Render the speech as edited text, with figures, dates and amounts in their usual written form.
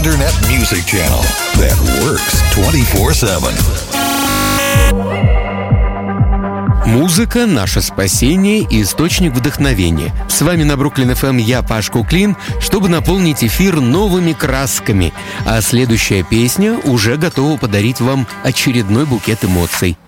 internet music channel that works 24/7. Музыка – наше спасение и источник вдохновения. С вами на Бруклин FM я, Паш Куклин, чтобы наполнить эфир новыми красками. А следующая песня уже готова подарить вам очередной букет эмоций.